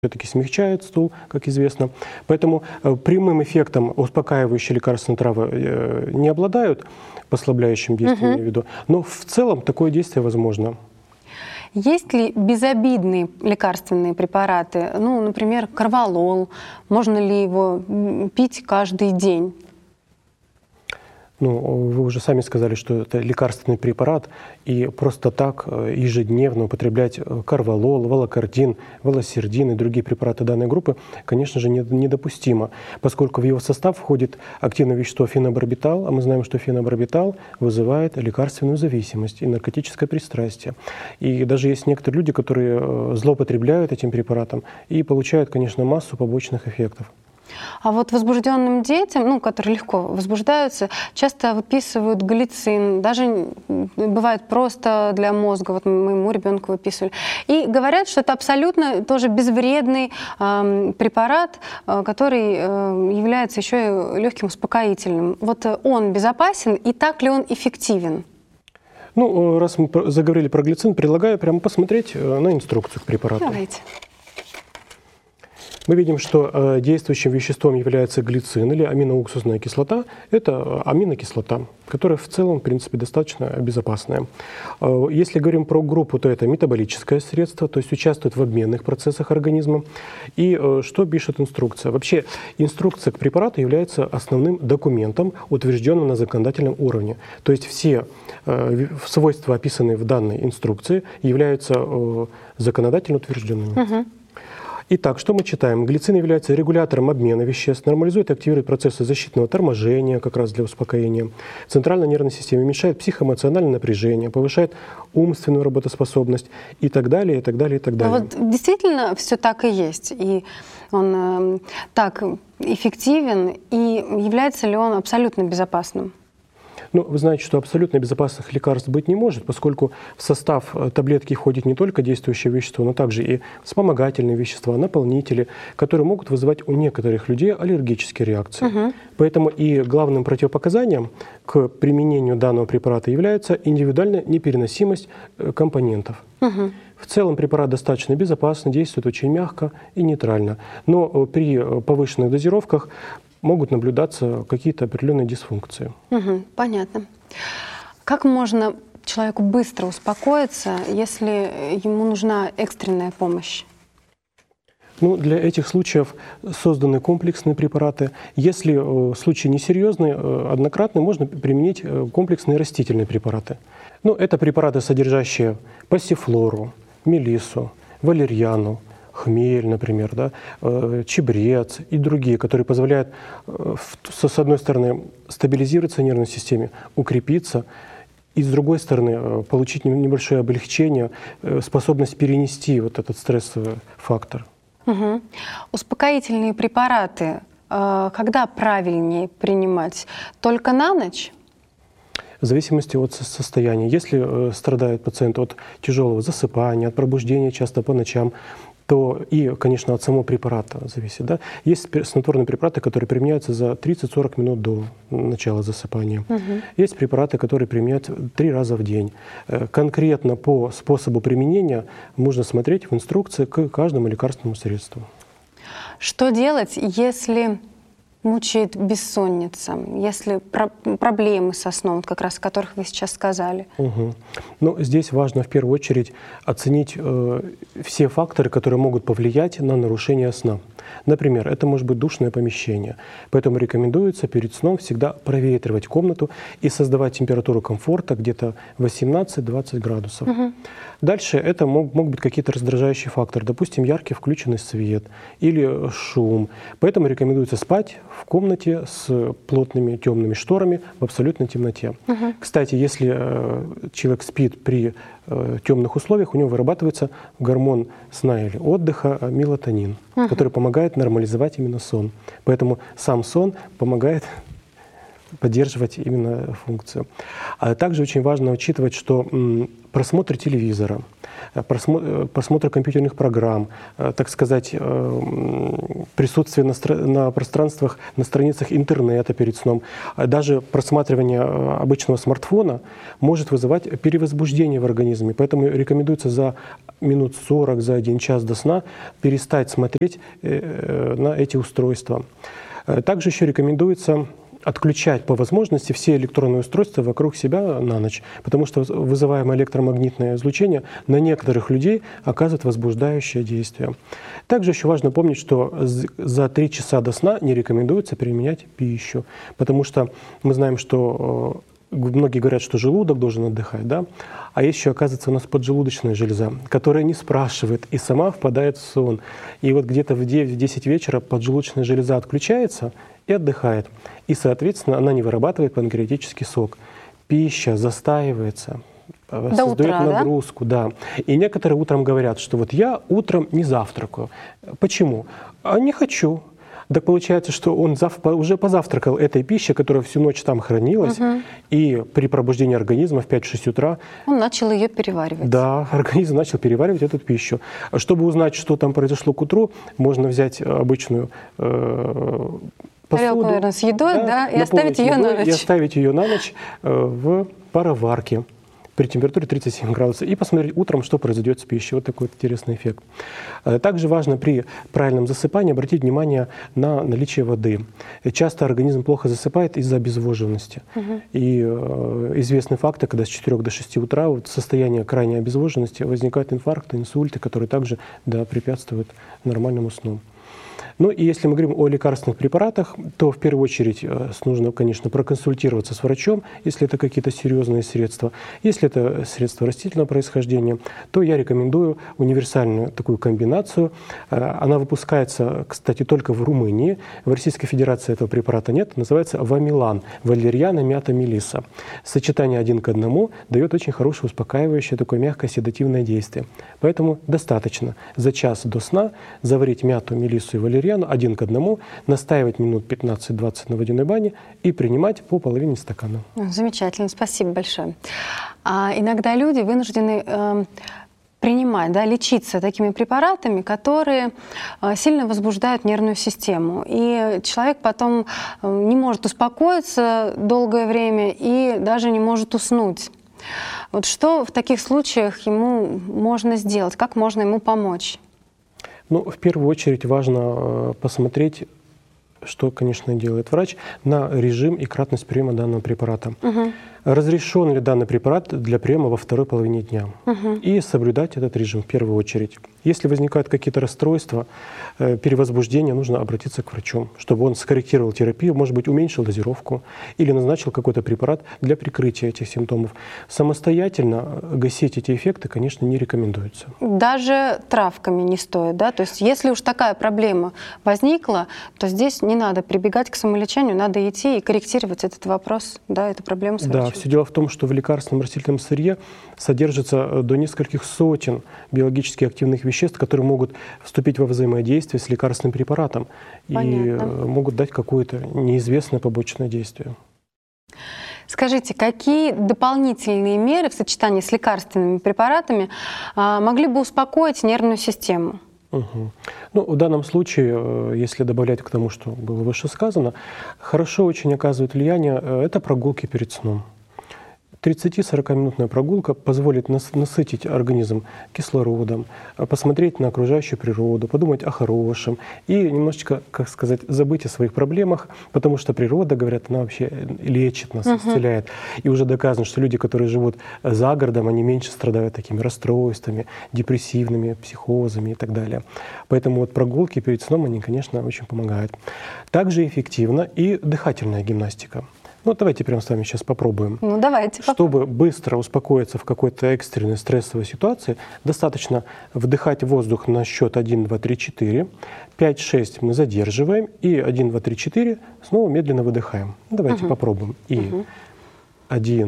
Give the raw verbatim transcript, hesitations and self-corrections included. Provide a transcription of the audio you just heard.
все-таки смягчает стул, как известно. Поэтому э, прямым эффектом успокаивающие лекарственные травы э, не обладают, послабляющим действием, Мгм. я виду, но в целом такое действие возможно. Есть ли безобидные лекарственные препараты? Ну, например, корвалол. Можно ли его м, пить каждый день? Ну, вы уже сами сказали, что это лекарственный препарат, и просто так э, ежедневно употреблять э, корвалол, волокордин, волосердин и другие препараты данной группы, конечно же, не- недопустимо, поскольку в его состав входит активное вещество фенобарбитал, а мы знаем, что фенобарбитал вызывает лекарственную зависимость и наркотическое пристрастие. И даже есть некоторые люди, которые э, злоупотребляют этим препаратом и получают, конечно, массу побочных эффектов. А вот возбужденным детям, ну, которые легко возбуждаются, часто выписывают глицин, даже м, бывает просто для мозга, вот моему ребенку выписывали. И говорят, что это абсолютно тоже безвредный ам, препарат, а, который э, является еще и легким успокоительным. Вот э, он безопасен, и так ли он эффективен? Ну, э, раз мы про- заговорили про глицин, предлагаю прямо посмотреть э, на инструкцию к препарату. Давайте. Мы видим, что э, действующим веществом является глицин или аминоуксусная кислота. Это э, аминокислота, которая в целом, в принципе, достаточно безопасная. Э, если говорим про группу, то это метаболическое средство, то есть участвует в обменных процессах организма. И э, что пишет инструкция? Вообще, инструкция к препарату является основным документом, утвержденным на законодательном уровне. То есть все э, ви- свойства, описанные в данной инструкции, являются э, законодательно утвержденными. Мгм. Итак, что мы читаем? Глицин является регулятором обмена веществ, нормализует и активирует процессы защитного торможения, как раз для успокоения, центральной нервной системе, уменьшает психоэмоциональное напряжение, повышает умственную работоспособность и так далее, и так далее, и так А далее. вот действительно все так и есть. И он э, так эффективен, и является ли он абсолютно безопасным? Ну, вы знаете, что абсолютно безопасных лекарств быть не может, поскольку в состав э, таблетки входит не только действующее вещество, но также и вспомогательные вещества, наполнители, которые могут вызывать у некоторых людей аллергические реакции. Мгм. Поэтому и главным противопоказанием к применению данного препарата является индивидуальная непереносимость э, компонентов. Мгм. В целом препарат достаточно безопасный, действует очень мягко и нейтрально. Но э, при э, повышенных дозировках могут наблюдаться какие-то определенные дисфункции. Мгм. Понятно. Как можно человеку быстро успокоиться, если ему нужна экстренная помощь? Ну, для этих случаев созданы комплексные препараты. Если э, случай несерьезный, э, однократный, можно применить э, комплексные растительные препараты. Ну, это препараты, содержащие пассифлору, мелиссу, валерьяну, хмель, например, да, э, чебрец и другие, которые позволяют, э, в- с с одной стороны, стабилизироваться нервной системе, укрепиться, и с другой стороны, э, получить не- небольшое облегчение, э, способность перенести вот этот стрессовый фактор. Мгм. Успокоительные препараты, э, когда правильнее принимать? Только на ночь? В зависимости от со- состояния. Если э, страдает пациент от тяжелого засыпания, от пробуждения часто по ночам, то и, конечно, от самого препарата зависит. Да? Есть спе- снотворные препараты, которые применяются за тридцать-сорок минут до начала засыпания. Мгм. Есть препараты, которые применяются три раза в день. Э, Конкретно по способу применения нужно смотреть в инструкции к каждому лекарственному средству. Что делать, если мучает бессонница, если про- проблемы со сном, вот как раз о которых вы сейчас сказали? Мгм. Но здесь важно в первую очередь оценить э, все факторы, которые могут повлиять на нарушение сна. Например, это может быть душное помещение. Поэтому рекомендуется перед сном всегда проветривать комнату и создавать температуру комфорта где-то восемнадцать-двадцать градусов. Дальше это мог- могут быть какие-то раздражающие факторы, допустим, яркий включенный свет или шум. Поэтому рекомендуется спать в комнате с плотными темными шторами в абсолютной темноте. Кстати, если э, человек спит при э, темных условиях, у него вырабатывается гормон сна или отдыха э, мелатонин, который помогает нормализовать именно сон. Поэтому сам сон помогает поддерживать именно функцию. А также очень важно учитывать, что м, просмотр телевизора, просмотр, просмотр компьютерных программ, так сказать, присутствие на, на пространствах, на страницах интернета перед сном, даже просматривание обычного смартфона может вызывать перевозбуждение в организме. Поэтому рекомендуется за минут сорок, за один час до сна перестать смотреть на эти устройства. Также еще рекомендуется отключать по возможности все электронные устройства вокруг себя на ночь, потому что вызываемое электромагнитное излучение на некоторых людей оказывает возбуждающее действие. Также еще важно помнить, что за три часа до сна не рекомендуется применять пищу, потому что мы знаем, что многие говорят, что желудок должен отдыхать, да? А есть еще, оказывается, у нас поджелудочная железа, которая не спрашивает и сама впадает в сон. И вот где-то в девять-десять вечера поджелудочная железа отключается и отдыхает. И, соответственно, она не вырабатывает панкреатический сок. Пища застаивается, до создает утра, нагрузку. Да? Да. И некоторые утром говорят, что вот я утром не завтракаю. Почему? А не хочу. Так получается, что он уже позавтракал этой пищей, которая всю ночь там хранилась, угу. И при пробуждении организма в пять-шесть утра он начал ее переваривать. Да, организм начал переваривать эту пищу. Чтобы узнать, что там произошло к утру, можно взять обычную э, посуду, тарелку, наверное, с едой, да, да, и оставить ее на ночь. И оставить ее на ночь э, в пароварке при температуре тридцать семь градусов и посмотреть утром, что произойдет с пищей. Вот такой вот интересный эффект. Также важно при правильном засыпании обратить внимание на наличие воды. Часто организм плохо засыпает из-за обезвоженности. Угу. И э, известны факты, когда с четырёх до шести утра вот, состояние крайней обезвоженности возникают инфаркты, инсульты, которые также да, препятствуют нормальному сну. Ну и если мы говорим о лекарственных препаратах, то в первую очередь нужно, конечно, проконсультироваться с врачом, если это какие-то серьезные средства. Если это средства растительного происхождения, то я рекомендую универсальную такую комбинацию. Она выпускается, кстати, только в Румынии. В Российской Федерации этого препарата нет. Называется Вамилан, валерьяна, мята, мелисса. Сочетание один к одному дает очень хорошее успокаивающее, такое мягкое седативное действие. Поэтому достаточно за час до сна заварить мяту, мелиссу и валерьяну один к одному, настаивать минут пятнадцать-двадцать на водяной бане и принимать по половине стакана. Замечательно, спасибо большое. А иногда люди вынуждены э, принимать, да, лечиться такими препаратами, которые э, сильно возбуждают нервную систему. И человек потом э, не может успокоиться долгое время и даже не может уснуть. Вот что в таких случаях ему можно сделать? Как можно ему помочь? Ну, в первую очередь важно посмотреть, что, конечно, делает врач, на режим и кратность приема данного препарата. Угу. Разрешен ли данный препарат для приема во второй половине дня. Угу. И соблюдать этот режим в первую очередь. Если возникают какие-то расстройства, э, перевозбуждения, нужно обратиться к врачу, чтобы он скорректировал терапию, может быть, уменьшил дозировку или назначил какой-то препарат для прикрытия этих симптомов. Самостоятельно гасить эти эффекты, конечно, не рекомендуется. Даже травками не стоит, да? То есть если уж такая проблема возникла, то здесь не надо прибегать к самолечению, надо идти и корректировать этот вопрос, да, эту проблему с врачом. Да, все дело в том, что в лекарственном растительном сырье содержится до нескольких сотен биологически активных веществ, которые могут вступить во взаимодействие с лекарственным препаратом. Понятно. И могут дать какое-то неизвестное побочное действие. Скажите, какие дополнительные меры в сочетании с лекарственными препаратами могли бы успокоить нервную систему? Угу. Ну, в данном случае, если добавлять к тому, что было выше сказано, хорошо очень оказывает влияние это прогулки перед сном. тридцати-сорокаминутная прогулка позволит насытить организм кислородом, посмотреть на окружающую природу, подумать о хорошем и немножечко, как сказать, забыть о своих проблемах, потому что природа, говорят, она вообще лечит нас, исцеляет. И уже доказано, что люди, которые живут за городом, они меньше страдают такими расстройствами, депрессивными, психозами и так далее. Поэтому вот прогулки перед сном, они, конечно, очень помогают. Также эффективна и дыхательная гимнастика. Ну, давайте прямо с вами сейчас попробуем. Ну, давайте. Чтобы быстро успокоиться в какой-то экстренной стрессовой ситуации, достаточно вдыхать воздух на счет один, два, три, четыре. пять-шесть мы задерживаем. И один, два, три, четыре снова медленно выдыхаем. Давайте угу. попробуем. И угу. один,